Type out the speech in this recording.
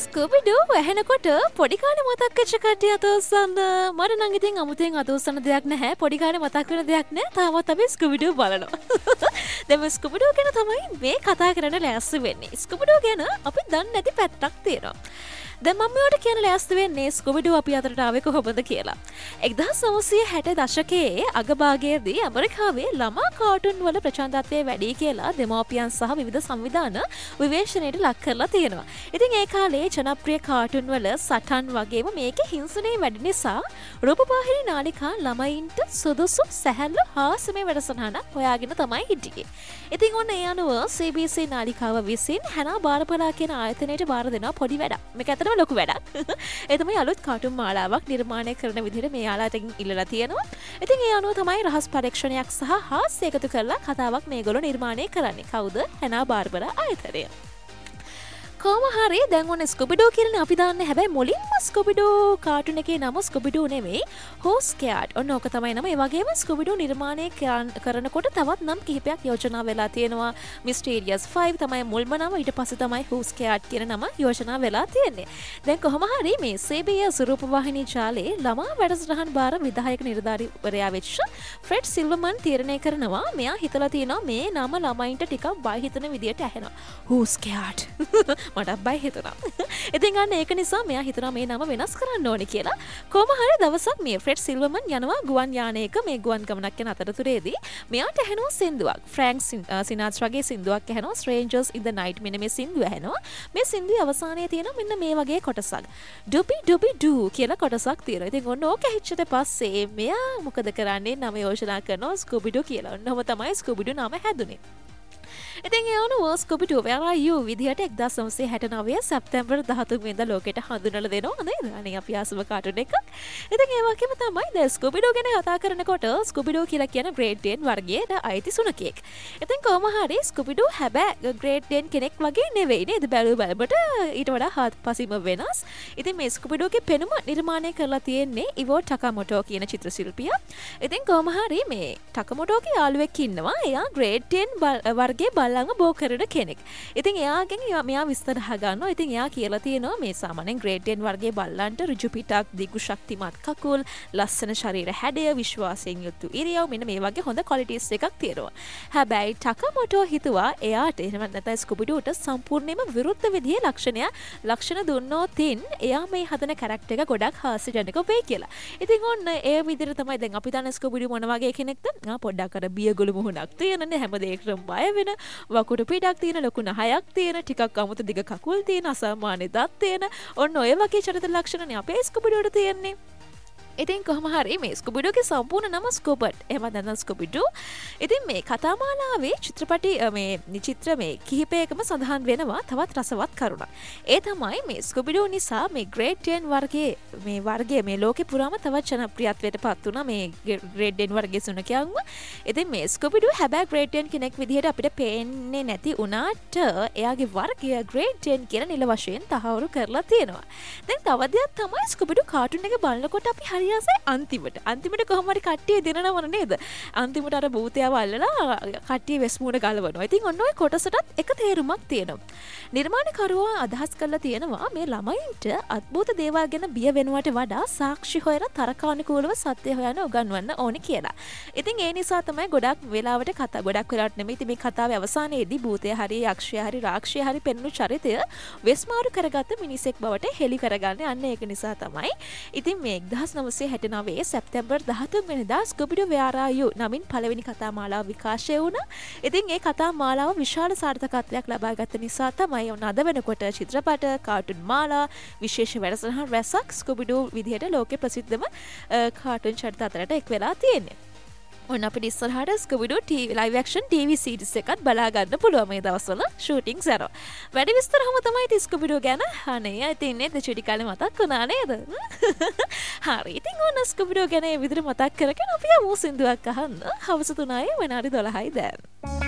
ස්කූබිඩු ඇහෙනකොට පොඩි කාලේ මතක් වෙච්ච කට්ටිය අත උස්සන්න. මට නම් ඉතින් අමුතෙන් අත උස්සන්න දෙයක් නැහැ. පොඩි කාලේ මතක් වෙන දෙයක් නැහැ. තාමත් අපි ස්කූබිඩු බලනවා. දැන් ස්කූබිඩු ගැන තමයි මේ කතා කරන්න ලෑස්ති වෙන්නේ. ස්කූබිඩු ගැන අපි දන්නේ නැති පැත්තක් තියෙනවා. දැන් මම ඔයාලට කියන ලෑස්ති වෙන්නේ ස්කූබිඩු අපි අතරට ආවේ කොහොමද කියලා. 1960 දශකයේ අගභාගයේදී ඇමරිකාවේ ළමා කාටුන් වල ප්‍රචණ්ඩත්වය වැඩි කියලා දෙමව්පියන් සහ විවිධ සංවිධාන විවේචනයට ලක් කරලා තියෙනවා. ඉතින් ඒ කාලේ ජනප්‍රිය කාටුන් වල සටන් වගේම මේකේ හිංසනය වැඩි නිසා රූපවාහිනී නාලිකා ළමයින්ට සුදුසු සැහැල්ලු හාස්‍යමය වැඩසටහනක් හොයාගෙන තමයි හිටියේ. ඉතින් ඔන්න ඒ අනුව CBC නාලිකාව විසින් හැනා බාරපලා කියන ආයතනයට බාර දෙනවා පොඩි වැඩක්. මේක ඇත්තටම ලොකු වැඩක්. ඒ තමයි අලුත් කාටුන් මාලාවක් නිර්මාණය කරන විදිහට මේ යාළුවාට ඉල්ලලා තියෙනවා. ඉතින් ඒ අනුව තමයි රහස් පරීක්ෂණයක් සහ හාස්‍ය එකතු කරලා කතාවක් මේගොල්ලෝ නිර්මාණය කරන්නේ. කවුද? හැනා බාරපලා ආයතනය. කොහොම හරි දැන් ඔන්න ස්කූබිඩු කියලා අපි දාන්නේ. හැබැයි මුලින්ම ස්කූබිඩු කාටුන් එකේ නම ස්කූබිඩු නෙමෙයි, හෝස් කැට්. ඔන්න ඕක තමයි නම. ඒ වගේම ස්කූබිඩු නිර්මාණය කරනකොට තවත් නම් කිහිපයක් යෝජනා වෙලා තියෙනවා. මිස්ටීරියස් 5 තමයි මුල්ම නම. ඊට පස්සේ තමයි හෝස් කැට් කියන නම යෝජනා වෙලා තියෙන්නේ. දැන් කොහොම හරි මේ CBS රූපවාහිනී ජාලේ ළමා වැඩසටහන් බාර විධායක නිලධාරීවරයා වෙච්ච ෆ්‍රෙඩ් සිල්වර්මන් තීරණය කරනවා මෙයා හිතලා තියෙනවා මේ නම ළමයින්ට ටිකක් බය හිතන විදියට ඇහෙනවා. හෝස් කැට් මට බයි හිතුණා. ඉතින් අන්න ඒක නිසා මෙයා හිතුණා මේ නම වෙනස් කරන්න ඕනේ කියලා. කොහොම හරි දවසක් මේ ෆ්‍රෙඩ් සිල්වර්මන් යනවා ගුවන් යානයක මේ ගුවන් ගමනක් යන අතරතුරේදී මෙයාට ඇහෙනවා සින්දුවක්. ෆ්‍රැන්ක් සිනාට්‍රාගේ සින්දුවක් ඇහෙනවා. Strangers in the Night මෙන්න මේ සින්දුව ඇහෙනවා. මේ සින්දුවේ අවසානයේ තියෙන මෙන්න මේ වගේ කොටසක්. ඩුබි ඩුබි ඩූ කියලා කොටසක් තියෙනවා. ඉතින් ඔන්න ඕක ඇහිච්චට පස්සේ මෙයා මොකද කරන්නේ? නම යෝජනා කරනවා ස්කූබිඩු කියලා. ඔන්නම තමයි ස්කූබිඩු නම හැදුනේ. ඉතින් ඒ අනුව ස්කූබිඩු where are you විදිහට 1969 සැප්තැම්බර් 13 වෙනිදා ලෝකෙට හඳුන්වලා දෙනවා නේද? අනේ අපි ආසම කාටුන් එකක්. ඉතින් ඒ වගේම තමයි දැන් ස්කූබිඩු ගැන කතා කරනකොට ස්කූබිඩු කියලා කියන ග්‍රේඩ් 10 වර්ගයේ අයිති සුනකෙක්. ඉතින් කොහොම හරි ස්කූබිඩු හැබැයි ග්‍රේඩ් 10 කෙනෙක් වගේ නෙවෙයි නේද? බලබට ඊට වඩා හත්පසින්ම වෙනස්. ඉතින් මේ ස්කූබිඩුගේ පෙනුම නිර්මාණය කරලා තියෙන්නේ ඉවෝ ටකාමොටෝ කියන චිත්‍ර ශිල්පියා. ඉතින් කොහොම හරි මේ ටකාමොටෝගේ යාළුවෙක් ඉන්නවා. එයා ග්‍රේඩ් 10 වර්ගයේ ළඟ බෝ කරන කෙනෙක්. ඉතින් එයාගෙන් මෙයා විස්තර අහගන්නවා. ඉතින් එයා කියලා තියෙනවා මේ සාමාන්‍යයෙන් ග්‍රේඩ් 10 වර්ගයේ බල්ලන්ට ඍජු පිටක්, දිගු ශක්තිමත් කකුල්, ලස්සන ශරීර හැඩය, විශ්වාසයෙන් යුතු ඉරියව් මෙන්න මේ වගේ හොඳ ක්වොලිටිස් එකක් තියෙනවා. හැබැයි ටකාමොටෝ හිතුවා එයාට එහෙම නැත්නම් ස්කූබිඩුට සම්පූර්ණයෙන්ම විරුද්ධ විදිහේ ලක්ෂණ දුන්නොතින් එයා මේ හදන කැරක්ටර් එක ගොඩක් හාස්‍යජනක වෙයි කියලා. ඉතින් ඔන්න ඒ විදිහට තමයි දැන් අපි දන්න ස්කූබිඩු මොන වගේ කෙනෙක්ද? පොඩ්ඩක් අර බියගොළු මුහුණක් තියෙනනේ, හැම දෙයකටම බය වෙන, වකුඩු පිටක් තියෙන, ලොකු නහයක් තියෙන, ටිකක් අමුතු දිග කකුල් තියෙන, අසාමාන්‍ය දත් තියෙන ඔන්න ඔය වගේ චරිත ලක්ෂණනේ අපේ ස්කූබිඩුවට තියෙන්නේ. ඉතින් කොහොම හරි මේ ස්කූබිඩුගේ සම්පූර්ණ නම ස්කූබට්. එහෙම නැත්නම් ස්කූබිඩු. ඉතින් මේ කතාමාලාවේ චිත්‍රපටි මේ චිත්‍ර මේ කිහිපයකම සඳහන් වෙනවා තවත් රසවත් කරුණක්. ඒ තමයි මේ ස්කූබිඩු නිසා මේ ග්‍රේඩ් 10 වර්ගයේ මේ ලෝකේ පුරාම තවත් ජනප්‍රියත්වයට පත් වුණා මේ ග්‍රේඩ් 10 වර්ගයේ සුනකයන්ව. ඉතින් මේ ස්කූබිඩු හැබැයි ග්‍රේඩ් 10 කෙනෙක් විදිහට අපිට පේන්නේ නැති වුණාට එයාගේ වර්ගය ග්‍රේඩ් 10 කියන නිල වශයෙන් තහවුරු කරලා තියෙනවා. දැන් තව දෙයක් තමයි ස්කූබිඩු කාටුන් එක බලනකොට අපි හරියසේ අන්තිමට කොහොම හරි කට්ටිය දෙනවම නේද? අන්තිමට අර භූතයව අල්ලලා කට්ටිය වෙස්මුණ ගලවනවා. ඉතින් ඔන්න ඔය කොටසටත් එක තේරුමක් තියෙනවා. නිර්මාණකරුවා අදහස් කරලා තියෙනවා මේ ළමයින්ට අద్භූත දේවල් ගැන බිය වෙනවට වඩා සාක්ෂි හොයන තරකානුකූලව සත්‍ය හොයන්න උගන්වන්න ඕනේ කියලා. ඉතින් ඒ නිසා තමයි ගොඩක් වෙලාවට ගොඩක් වෙලාවට නෙමෙයි ඉතින් මේ කතාවේ අවසානයේදී භූතය හරි යක්ෂය හරි රාක්ෂය හරි පෙන්වු චරිතය වෙස්මාරු කරගත්ත මිනිසෙක් බවට හෙළි කරගන්නේ. අන්න ඒක නිසා තමයි. ඉතින් මේ 1969 සැප්තැම්බර් 13 වෙනිදා ස්කූබිඩු where are you නමින් පළවෙනි කතා මාලාව විකාශය වුණා. ඉතින් ඒ කතා මාලාව විශාල සාර්ථකත්වයක් ලබා ගත්ත නිසා තමයි ඔන්න අද වෙනකොට චිත්‍රපට, කාටුන් මාලා, විශේෂ වැඩසටහන් රැසක් ස්කූබිඩු විදිහට ලෝකේ ප්‍රසිද්ධම කාටුන් චරිත අතරට එක් වෙලා තියෙන්නේ. ඔන්න අපිට ඉස්සරහට ස්කූබිඩු live action TV series එකත් බලා ගන්න පුළුවන් මේ දවස්වල shootings යනවා. වැඩි විස්තරම තමයි ඉතින් ස්කූබිඩු ගැන. අනේ ඉතින් නේද චුටි කාලේ මතක් වුණා නේද? හරි. ඉතින් ඔන්න ස්කූබිඩු ගැන මේ විදිහට මතක් කරගෙන අපි යමු සින්දුවක් අහන්න. හවස 3යි විනාඩි 12යි දැන්.